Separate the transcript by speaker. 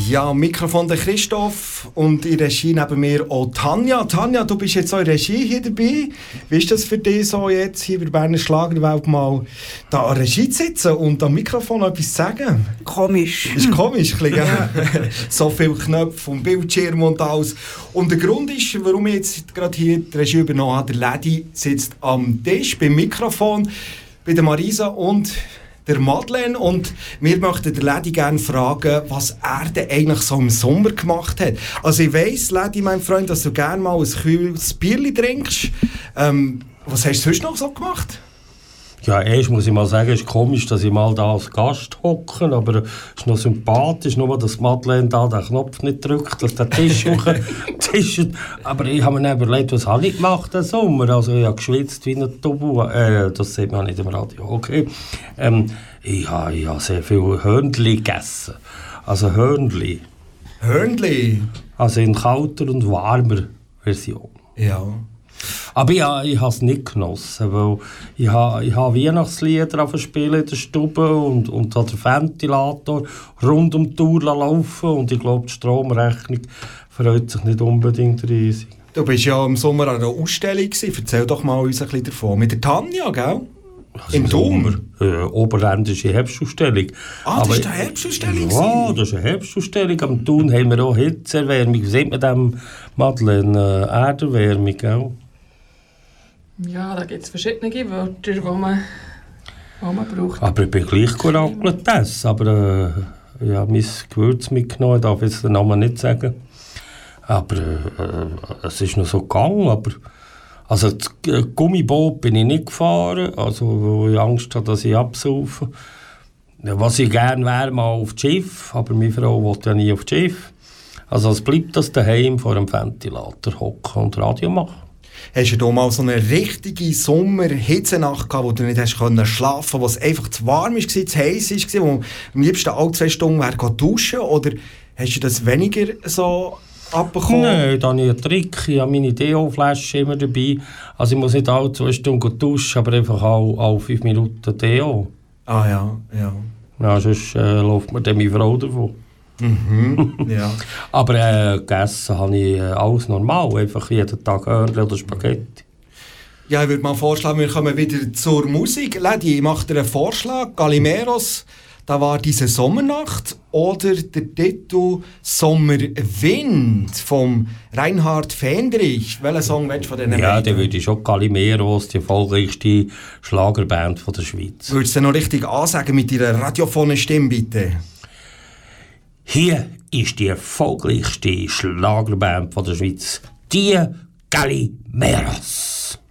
Speaker 1: Ja, am Mikrofon der Christoph und in der Regie neben mir auch Tanja. Tanja, du bist jetzt auch in der Regie hier dabei. Wie ist das für dich so jetzt hier bei der Berner Schlagerwelt mal da an der Regie zu sitzen und am Mikrofon etwas zu sagen?
Speaker 2: Komisch.
Speaker 1: Ist komisch, ein bisschen, gell? So viele Knöpfe und Bildschirm und alles. Und der Grund ist, warum ich jetzt gerade hier die Regie übernommen habe, der Ledi sitzt am Tisch beim Mikrofon bei der Marisa und der Madeleine, und wir möchten den Ledi gerne fragen, was er denn eigentlich so im Sommer gemacht hat. Also ich weiss, Ledi, mein Freund, dass du gerne mal ein kühles Bierchen trinkst. Was hast du sonst noch so gemacht?
Speaker 3: Ja, erst muss ich mal sagen, es ist komisch, dass ich mal da als Gast hocke, aber es ist noch sympathisch, nur dass Madeleine da den Knopf nicht drückt, dass der Tisch tischt. Aber ich habe mir dann überlegt, was habe ich gemacht im Sommer? Also ich habe geschwitzt wie ein Tubu. Das sieht man nicht im Radio, okay. Ich habe sehr viel Hörnli gegessen. Also Hörnli.
Speaker 1: Hörnli?
Speaker 3: Also in kalter und warmer Version.
Speaker 1: Ja.
Speaker 3: Aber ich habe es nicht genossen, weil ich habe Weihnachtslieder spielen in der Stube und den Ventilator rund um die Tour laufen, und ich glaube, die Stromrechnung freut sich nicht unbedingt riesig.
Speaker 1: Du warst ja im Sommer an einer Ausstellung gewesen. Erzähl doch mal uns ein bisschen davon. Mit der Tanja, gell?
Speaker 3: Also
Speaker 1: im Thun?
Speaker 3: Oberländische Herbstausstellung.
Speaker 1: Das ist eine Herbstausstellung?
Speaker 3: Ja, das ist eine Herbstausstellung. Am Thun haben wir auch Hitzerwärmung. Wie sieht man dem, Madeleine? Erderwärmung, gell?
Speaker 2: Ja, da gibt es verschiedene Wörter, die man braucht.
Speaker 3: Aber ich bin gleich gerakelt essen. Aber ich habe mein Gewürz mitgenommen, ich darf jetzt den Namen nicht sagen. Aber es ist noch so gegangen. Aber also das Gummiboot bin ich nicht gefahren, also, weil ich Angst hatte, dass ich absaufe. Was ich gerne wäre, mal auf das Schiff, aber meine Frau will ja nie auf das Schiff. Also es bleibt das daheim vor dem Ventilator hocken und Radio machen.
Speaker 1: Hast du da mal so eine richtige Sommer-Hitzenacht gehabt, wo du nicht hast schlafen konntest, wo es einfach zu warm war, zu heiß war, wo am liebsten alle 2 Stunden wäre duschen? Oder hast du das weniger so abbekommen?
Speaker 3: Nein, da habe ich einen Trick. Ich habe meine Deo-Flasche immer dabei. Also ich muss nicht alle 2 Stunden duschen, aber einfach alle 5 Minuten Deo.
Speaker 1: Ah ja, ja.
Speaker 3: Ja, sonst läuft mir dann meine Frau davon.
Speaker 1: Mhm, ja.
Speaker 3: Aber gegessen habe ich alles normal, einfach jeden Tag Hörnli oder Spaghetti.
Speaker 1: Ja, ich würde mal vorschlagen, wir kommen wieder zur Musik. Ledi, ich mache dir einen Vorschlag. Galimeros, da war diese Sommernacht, oder der Titel Sommerwind vom Reinhard Fendrich. Welchen Song willst du von denen?
Speaker 3: Ja, dann würde ich schon Galimeros, die erfolgreichste Schlagerband von der Schweiz.
Speaker 1: Würdest du noch richtig ansagen mit deiner radiophonen Stimme, bitte?
Speaker 3: Hier ist die erfolgreichste Schlagerband von der Schweiz, die Galimeros.